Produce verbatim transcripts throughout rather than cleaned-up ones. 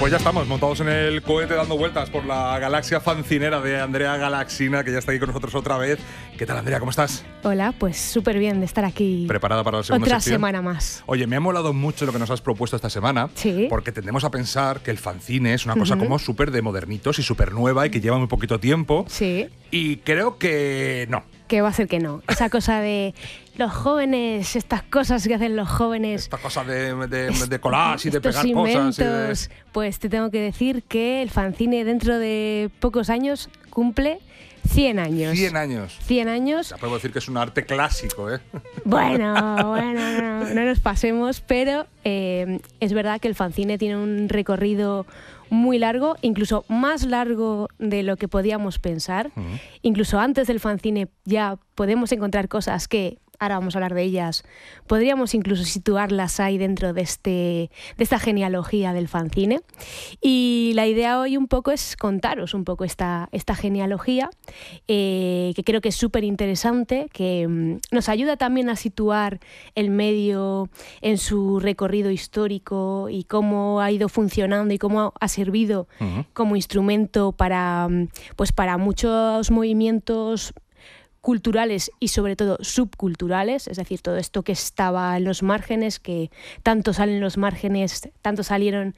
Pues ya estamos, montados en el cohete dando vueltas por la galaxia fancinera de Andrea Galaxina, que ya está aquí con nosotros otra vez. ¿Qué tal, Andrea? ¿Cómo estás? Hola, pues súper bien de estar aquí. ¿Preparada para la segunda Otra sección? semana más. Oye, me ha molado mucho lo que nos has propuesto esta semana, Sí. porque tendemos a pensar que el fanzine es una cosa Ujú. como súper de modernitos y súper nueva y que lleva muy poquito tiempo. Sí. Y creo que no. Que va a ser que no. Esa cosa de los jóvenes, estas cosas que hacen los jóvenes. Esta cosa de, de, de collage y de estos pegar inventos, cosas. Y de... Pues te tengo que decir que el fanzine dentro de pocos años cumple cien años. cien años. cien años. Ya podemos decir que es un arte clásico, ¿eh? Bueno, bueno, no, no nos pasemos, pero eh, es verdad que el fanzine tiene un recorrido muy largo, incluso más largo de lo que podíamos pensar. Uh-huh. Incluso antes del fanzine ya podemos encontrar cosas que, ahora vamos a hablar de ellas, podríamos incluso situarlas ahí dentro de, este, de esta genealogía del fanzine. Y la idea hoy un poco es contaros un poco esta, esta genealogía, eh, que creo que es súper interesante, que mm, nos ayuda también a situar el medio en su recorrido histórico y cómo ha ido funcionando y cómo ha servido uh-huh. como instrumento para, pues para muchos movimientos culturales y sobre todo subculturales, es decir, todo esto que estaba en los márgenes, que tanto salen los márgenes, tanto salieron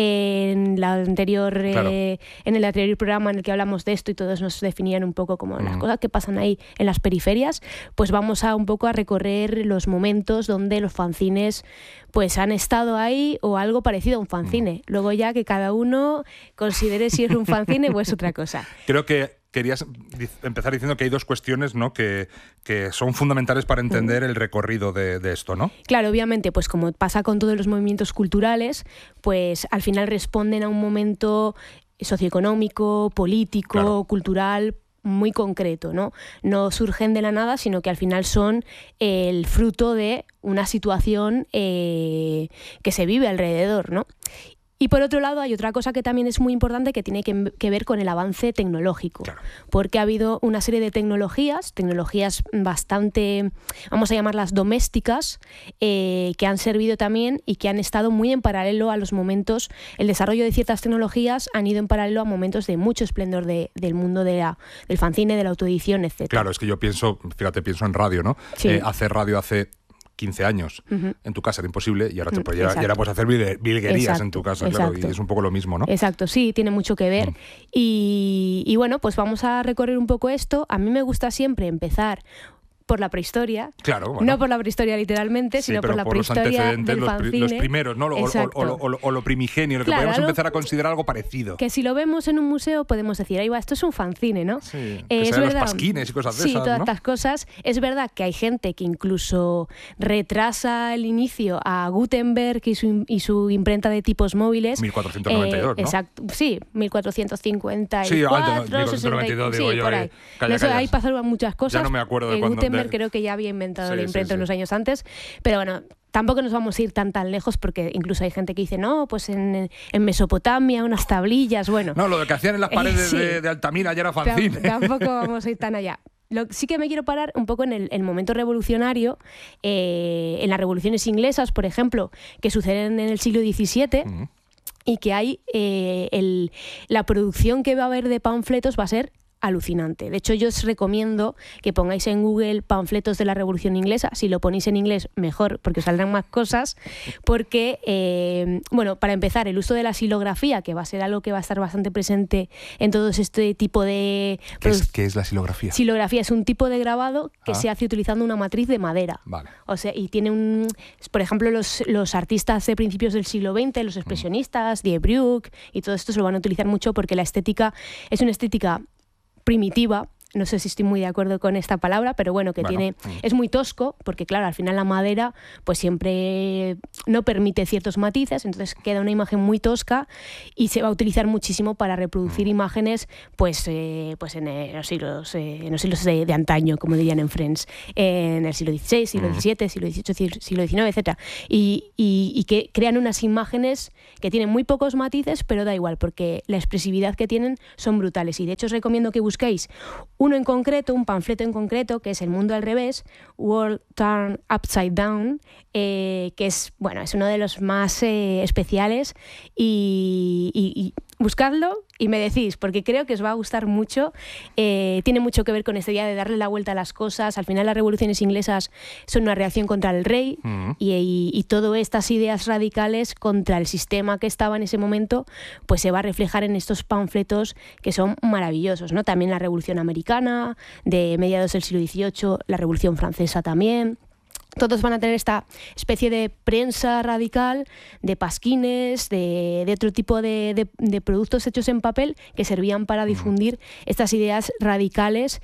en la anterior claro. eh, en el anterior programa en el que hablamos de esto y todos nos definían un poco como mm. las cosas que pasan ahí en las periferias. Pues vamos a un poco a recorrer los momentos donde los fanzines pues han estado ahí o algo parecido a un fanzine. Mm. Luego ya que cada uno considere si es un fanzine o es otra cosa. Creo que querías empezar diciendo que hay dos cuestiones, ¿no?, que, que son fundamentales para entender el recorrido de, de esto, ¿no? Claro, obviamente, pues como pasa con todos los movimientos culturales, pues al final responden a un momento socioeconómico, político, claro. cultural, muy concreto, ¿no? No surgen de la nada, sino que al final son el fruto de una situación eh, que se vive alrededor, ¿no? Y por otro lado hay otra cosa que también es muy importante que tiene que, que ver con el avance tecnológico, claro. porque ha habido una serie de tecnologías, tecnologías bastante, vamos a llamarlas domésticas, eh, que han servido también y que han estado muy en paralelo a los momentos, el desarrollo de ciertas tecnologías han ido en paralelo a momentos de mucho esplendor de, del mundo de la, del fanzine, de la autoedición, etcétera. Claro, es que yo pienso, fíjate, pienso en radio, ¿no? Sí. Eh, hacer radio hace quince años uh-huh. en tu casa era imposible y ahora, te, uh-huh. y ahora, y ahora puedes hacer virguerías exacto. en tu casa, claro, y es un poco lo mismo, ¿no? Exacto, sí, tiene mucho que ver. Uh-huh. y, y bueno, pues vamos a recorrer un poco esto. A mí me gusta siempre empezar por la prehistoria, claro, bueno. no por la prehistoria literalmente, sí, sino por la por prehistoria los del los, fanzine. Los primeros, ¿no? O, o, o, o, o lo primigenio, lo claro, que podemos algo, empezar a considerar algo parecido. Que si lo vemos en un museo podemos decir, ahí va, esto es un fanzine, ¿no? Sí, eh, que es sean verdad, los pasquines y cosas de sí, esas, todas ¿no? estas cosas. Es verdad que hay gente que incluso retrasa el inicio a Gutenberg y su, y su imprenta de tipos móviles. mil cuatrocientos noventa y dos, eh, ¿no? Exacto, sí, mil cuatrocientos cincuenta y cuatro, sí, alto, mil cuatrocientos noventa y dos, digo sí, yo. por ahí. Calla, Eso, calla. ahí pasaron muchas cosas. Ya no me acuerdo de eh, cuándo. Gutenberg de... creo que ya había inventado sí, la imprenta sí, sí. unos años antes, pero bueno, tampoco nos vamos a ir tan tan lejos porque incluso hay gente que dice, no, pues en, en Mesopotamia, unas tablillas, bueno. No, lo que hacían en las paredes eh, sí. de, de Altamira ya era fanzine. Tampoco vamos a ir tan allá. Lo, sí que me quiero parar un poco en el, el momento revolucionario, eh, en las revoluciones inglesas, por ejemplo, que suceden en el siglo diecisiete, uh-huh. y que hay eh, el, la producción que va a haber de panfletos va a ser alucinante. De hecho, yo os recomiendo que pongáis en Google panfletos de la Revolución Inglesa. Si lo ponéis en inglés, mejor, porque os saldrán más cosas. Porque, eh, bueno, para empezar, el uso de la silografía, que va a ser algo que va a estar bastante presente en todo este tipo de... ¿Qué es, ¿qué es la silografía? Silografía es un tipo de grabado que ah. se hace utilizando una matriz de madera. Vale. O sea, y tiene un... Por ejemplo, los, los artistas de principios del siglo veinte, los expresionistas, mm. Die Brück, y todo esto se lo van a utilizar mucho porque la estética es una estética primitiva, no sé si estoy muy de acuerdo con esta palabra, pero bueno, que bueno, tiene mm. es muy tosco, porque claro, al final la madera pues siempre no permite ciertos matices, entonces queda una imagen muy tosca y se va a utilizar muchísimo para reproducir mm. imágenes pues, eh, pues en, eh, los siglos, eh, en los siglos de, de antaño, como dirían en Friends, eh, en el siglo dieciséis, siglo mm. diecisiete, siglo dieciocho, siglo diecinueve, etcétera. Y, y, y que crean unas imágenes que tienen muy pocos matices, pero da igual, porque la expresividad que tienen son brutales. Y de hecho os recomiendo que busquéis Uno en concreto, un panfleto en concreto, que es El mundo al revés, World Turned Upside Down, eh, que es, bueno, es uno de los más eh, especiales y, y, y buscadlo y me decís, porque creo que os va a gustar mucho. Eh, tiene mucho que ver con esta idea de darle la vuelta a las cosas. Al final las revoluciones inglesas son una reacción contra el rey uh-huh. y, y, y todas estas ideas radicales contra el sistema que estaba en ese momento, pues se va a reflejar en estos panfletos que son maravillosos, ¿no? También la Revolución Americana de mediados del siglo dieciocho, la Revolución Francesa también. Todos van a tener esta especie de prensa radical, de pasquines, de, de otro tipo de, de, de productos hechos en papel que servían para difundir estas ideas radicales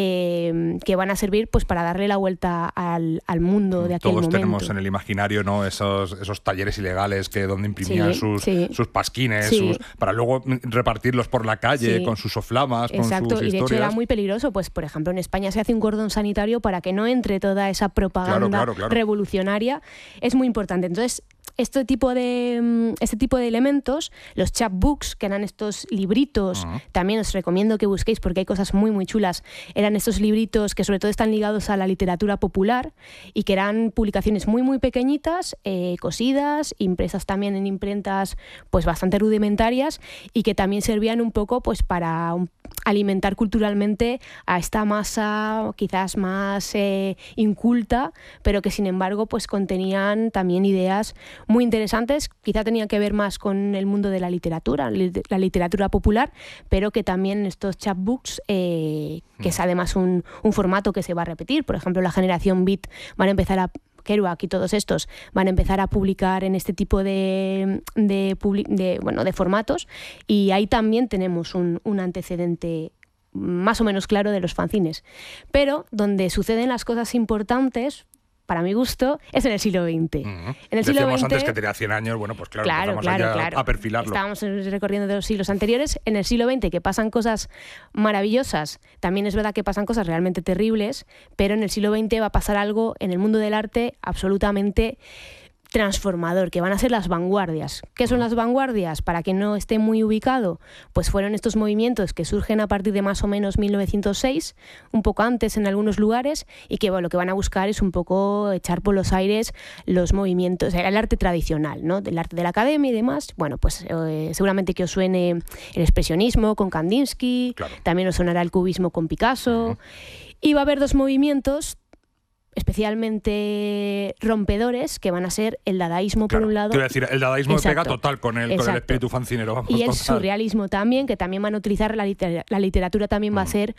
eh, que van a servir pues para darle la vuelta al, al mundo de aquel Todos momento. Tenemos en el imaginario, ¿no?, esos, esos talleres ilegales que donde imprimían sí, sus, sí. sus pasquines, sí. sus, para luego repartirlos por la calle sí. con sus soflamas, Exacto. con sus y de historias. hecho era muy peligroso, pues por ejemplo en España se hace un cordón sanitario para que no entre toda esa propaganda claro, claro, claro. revolucionaria. Es muy importante. Entonces, este tipo de este tipo de elementos, los chapbooks, que eran estos libritos, uh-huh. también os recomiendo que busquéis porque hay cosas muy muy chulas, eran estos libritos que sobre todo están ligados a la literatura popular y que eran publicaciones muy muy pequeñitas, eh, cosidas, impresas también en imprentas pues bastante rudimentarias y que también servían un poco pues para un, alimentar culturalmente a esta masa quizás más eh, inculta, pero que sin embargo pues contenían también ideas muy interesantes, quizá tenían que ver más con el mundo de la literatura, la literatura popular, pero que también estos chapbooks, eh, que es además un, un formato que se va a repetir. Por ejemplo, la generación Beat van a empezar a Kerouac y todos estos van a empezar a publicar en este tipo de, de, de, bueno, de formatos, y ahí también tenemos un, un antecedente más o menos claro de los fanzines. Pero donde suceden las cosas importantes, para mi gusto, es en el siglo veinte. Uh-huh. En el siglo Decíamos veinte, antes que tenía cien años, bueno, pues claro, claro, empezamos claro, allá claro. a perfilarlo. Estábamos recorriendo de los siglos anteriores. En el siglo veinte, que pasan cosas maravillosas, también es verdad que pasan cosas realmente terribles, pero en el siglo veinte va a pasar algo en el mundo del arte absolutamente transformador, que van a ser las vanguardias. ¿Qué son las vanguardias? Para quien no esté muy ubicado, pues fueron estos movimientos que surgen a partir de más o menos mil novecientos seis, un poco antes en algunos lugares, y que bueno, lo que van a buscar es un poco echar por los aires los movimientos, el arte tradicional, ¿no?, del arte de la academia y demás. Bueno, pues eh, seguramente que os suene el expresionismo con Kandinsky, claro. También os sonará el cubismo con Picasso, uh-huh. Y va a haber dos movimientos especialmente rompedores, que van a ser el dadaísmo, claro, por un lado. Quiero decir, el dadaísmo pega total con el, con el espíritu fancinero. Vamos, y el total. surrealismo también, que también van a utilizar la, liter la literatura también mm. va a ser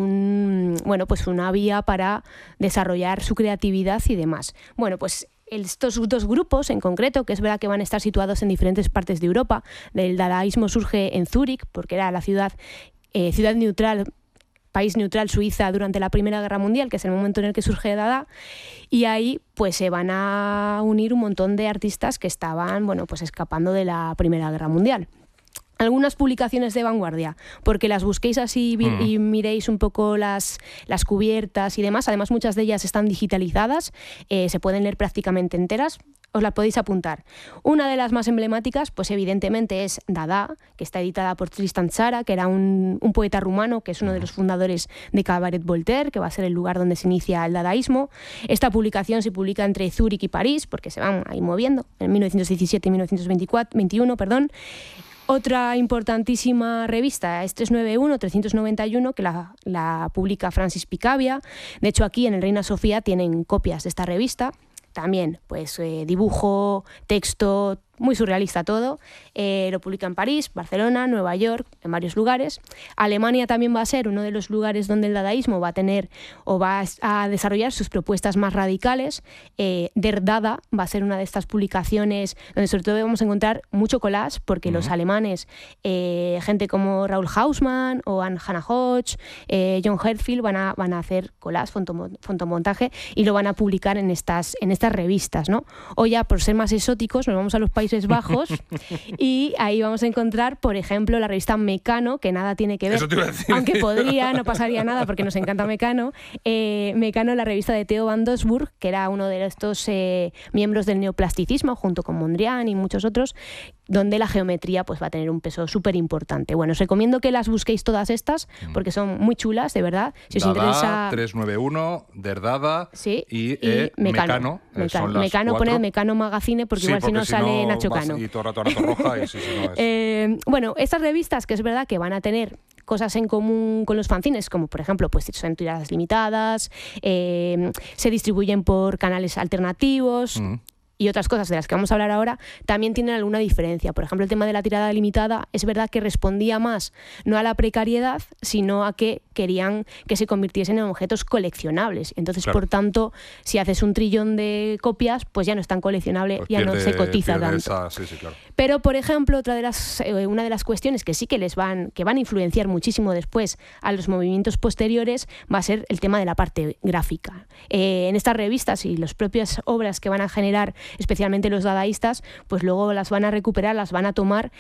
un, bueno, pues una vía para desarrollar su creatividad y demás. Bueno, pues estos dos grupos en concreto, que es verdad que van a estar situados en diferentes partes de Europa. El dadaísmo surge en Zúrich, porque era la ciudad, eh, ciudad neutral, país neutral, Suiza, durante la Primera Guerra Mundial, que es el momento en el que surge Dada, y ahí pues se van a unir un montón de artistas que estaban, bueno, pues escapando de la Primera Guerra Mundial. Algunas publicaciones de vanguardia, porque las busquéis así mm. y miréis un poco las, las cubiertas y demás. Además, muchas de ellas están digitalizadas, eh, se pueden leer prácticamente enteras. Os la podéis apuntar. Una de las más emblemáticas, pues evidentemente es Dada, que está editada por Tristan Tzara, que era un, un poeta rumano, que es uno de los fundadores de Cabaret Voltaire, que va a ser el lugar donde se inicia el dadaísmo. Esta publicación se publica entre Zúrich y París, porque se van ahí moviendo, en mil novecientos diecisiete y mil novecientos veintiuno, perdón. Otra importantísima revista es trescientos noventa y uno, trescientos noventa y uno, que la, la publica Francis Picabia. De hecho, aquí en el Reina Sofía tienen copias de esta revista. También, pues, eh, dibujo, texto, muy surrealista todo. Eh, lo publica en París, Barcelona, Nueva York, en varios lugares. Alemania también va a ser uno de los lugares donde el dadaísmo va a tener o va a desarrollar sus propuestas más radicales. Eh, Der Dada va a ser una de estas publicaciones donde sobre todo vamos a encontrar mucho collage, porque uh-huh. los alemanes, eh, gente como Raoul Hausmann o Hannah Hodge, eh, John Herzfeld van a, van a hacer collage, fotomontaje, y lo van a publicar en estas, en estas revistas, ¿no? O ya, por ser más exóticos, nos vamos a los Países Bajos y ahí vamos a encontrar, por ejemplo, la revista Mecano, que nada tiene que ver, Eso te iba a decir. Aunque podría, no pasaría nada porque nos encanta Mecano. Eh, Mecano, la revista de Theo van Doesburg, que era uno de estos eh, miembros del neoplasticismo, junto con Mondrian y muchos otros, donde la geometría pues, va a tener un peso súper importante. Bueno, os recomiendo que las busquéis todas estas, porque son muy chulas, de verdad. Si os Dada, interesa... trescientos noventa y uno, Derdada sí, y, y eh, Mecano. Mecano. Eh, Mecano, Mecano poned Mecano Magazine, porque sí, igual porque si no si sale no Nacho Cano. Y todo el rato Rato Roja y sí, sí, no es. eh, bueno, estas revistas, que es verdad que van a tener cosas en común con los fanzines, como por ejemplo, pues son tiradas limitadas, eh, se distribuyen por canales alternativos... Mm. y otras cosas de las que vamos a hablar ahora, también tienen alguna diferencia. Por ejemplo, el tema de la tirada limitada es verdad que respondía más no a la precariedad, sino a que querían que se convirtiesen en objetos coleccionables. Entonces, claro. por tanto, si haces un trillón de copias, pues ya no es tan coleccionable, pues ya pierde, no se cotiza tanto. Esa, sí, sí, claro. Pero, por ejemplo, otra de las, eh, una de las cuestiones que sí que les van, que van a influenciar muchísimo después a los movimientos posteriores va a ser el tema de la parte gráfica. Eh, en estas revistas y las propias obras que van a generar, especialmente los dadaístas, pues luego las van a recuperar, las van a tomar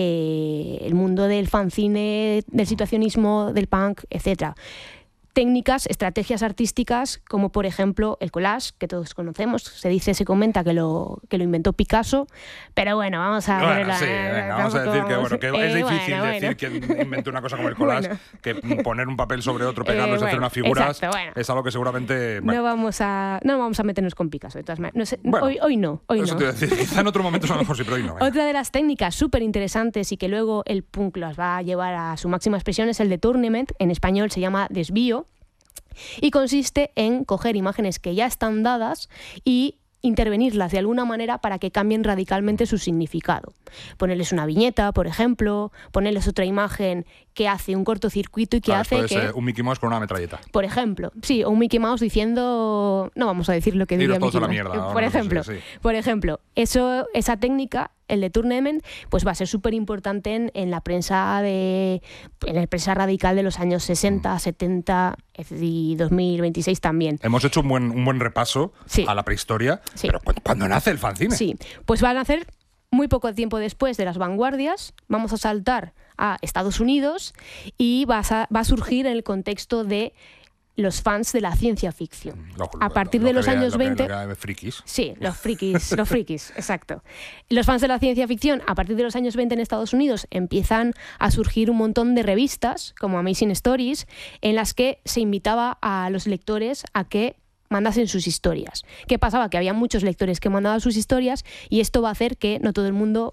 eh, el mundo del fanzine, del situacionismo, del punk, etcétera. Técnicas, estrategias artísticas, como por ejemplo el collage, que todos conocemos. Se dice, se comenta que lo, que lo inventó Picasso, pero bueno, vamos a bueno, ver la, sí, venga, vamos a decir que, bueno, que eh, es difícil bueno, decir bueno. que inventó una cosa como el collage, bueno. que poner un papel sobre otro, pegarlo, eh, bueno, hacer unas figuras, exacto, bueno. es algo que seguramente... Bueno. No, vamos a, no vamos a meternos con Picasso, de todas maneras. No sé, bueno, hoy, hoy no, hoy eso no. te iba a decir, quizá en otro momento a lo mejor sí, pero hoy no. Venga. Otra de las técnicas súper interesantes y que luego el punk las va a llevar a su máxima expresión es el de tournament, en español se llama desvío, y consiste en coger imágenes que ya están dadas y intervenirlas de alguna manera para que cambien radicalmente su significado. Ponerles una viñeta, por ejemplo, ponerles otra imagen que hace un cortocircuito y que ah, hace puede que... ser un Mickey Mouse con una metralleta. Por ejemplo, sí, o un Mickey Mouse diciendo... No vamos a decir lo que diría Mickey Mouse. Mierda, por ejemplo, sí, sí. por ejemplo, eso, esa técnica, el de tournament, pues va a ser súper importante en, en la prensa de en la prensa radical de los años sesenta, mm. setenta y dos mil veintiséis también. Hemos hecho un buen, un buen repaso sí. a la prehistoria, sí. pero ¿cuándo, ¿cuándo nace el fanzine? Sí, pues va a nacer muy poco tiempo después de las vanguardias. Vamos a saltar a Estados Unidos y va a, va a surgir en el contexto de los fans de la ciencia ficción. Lo, a partir lo, de lo los que, años lo veinte... Que, lo que frikis. Sí, los frikis, los frikis, exacto. Los fans de la ciencia ficción, a partir de los años veinte en Estados Unidos, empiezan a surgir un montón de revistas, como Amazing Stories, en las que se invitaba a los lectores a que mandasen sus historias. ¿Qué pasaba? Que había muchos lectores que mandaban sus historias y esto va a hacer que no todo el mundo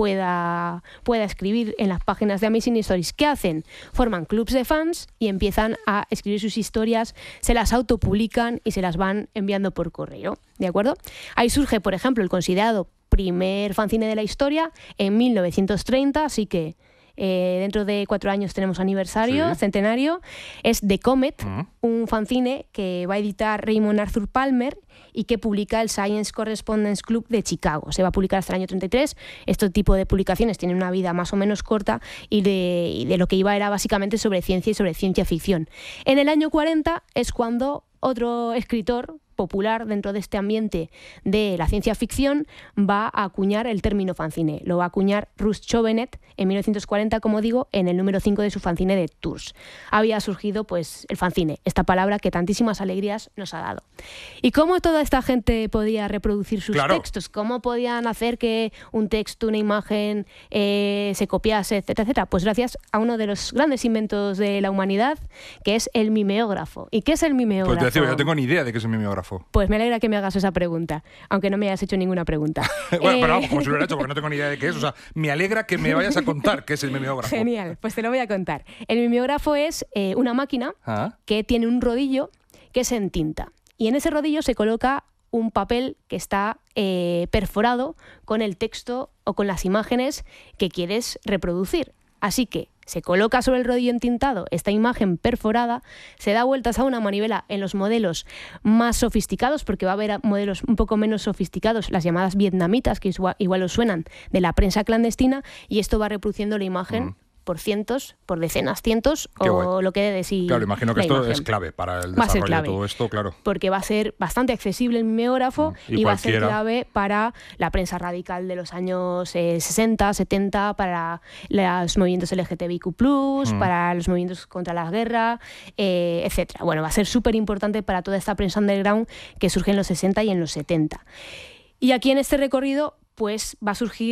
pueda, pueda escribir en las páginas de Amazing Stories. ¿Qué hacen? Forman clubs de fans y empiezan a escribir sus historias, se las autopublican y se las van enviando por correo. ¿De acuerdo? Ahí surge, por ejemplo, el considerado primer fanzine de la historia en mil novecientos treinta, así que Eh, dentro de cuatro años tenemos aniversario, sí. centenario. Es The Comet, uh-huh. un fanzine que va a editar Raymond Arthur Palmer y que publica el Science Correspondence Club de Chicago. Se va a publicar hasta el año treinta y tres. Este tipo de publicaciones tienen una vida más o menos corta y de, y de lo que iba era básicamente sobre ciencia y sobre ciencia ficción. En el año cuarenta es cuando otro escritor popular dentro de este ambiente de la ciencia ficción va a acuñar el término fanzine. Lo va a acuñar Russ Chauvenet en mil novecientos cuarenta, como digo, en el número cinco de su fanzine de Tours. Había surgido pues el fanzine, esta palabra que tantísimas alegrías nos ha dado. ¿Y cómo toda esta gente podía reproducir sus claro. textos? ¿Cómo podían hacer que un texto, una imagen eh, se copiase, etcétera, etcétera? Pues gracias a uno de los grandes inventos de la humanidad, que es el mimeógrafo. ¿Y qué es el mimeógrafo? Pues te decía, yo no tengo ni idea de qué es el mimeógrafo. Pues me alegra que me hagas esa pregunta, aunque no me hayas hecho ninguna pregunta. bueno, eh... pero vamos, como si lo hubiera hecho, porque no tengo ni idea de qué es. O sea, me alegra que me vayas a contar qué es el mimeógrafo. Genial, pues te lo voy a contar. El mimeógrafo es eh, una máquina ¿Ah? que tiene un rodillo que es en tinta. Y en ese rodillo se coloca un papel que está eh, perforado con el texto o con las imágenes que quieres reproducir. Así que se coloca sobre el rodillo entintado esta imagen perforada, se da vueltas a una manivela en los modelos más sofisticados, porque va a haber modelos un poco menos sofisticados, las llamadas vietnamitas, que igual, igual os suenan, de la prensa clandestina, y esto va reproduciendo la imagen mm. por cientos, por decenas, cientos, Qué o guay. Lo que dé de sí. Claro, imagino que esto imagen. Es clave para el desarrollo de todo esto, claro. Porque va a ser bastante accesible el mimeógrafo mm. y, y va a ser clave para la prensa radical de los años eh, sesenta, setenta, para los movimientos L G T B I Q plus, mm. para los movimientos contra la guerra, eh, etcétera. Bueno, va a ser súper importante para toda esta prensa underground que surge en los sesenta y en los setenta. Y aquí en este recorrido, pues va a surgir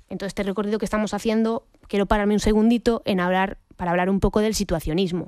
Entonces, este recorrido que estamos haciendo, quiero pararme un segundito en hablar, para hablar un poco del situacionismo.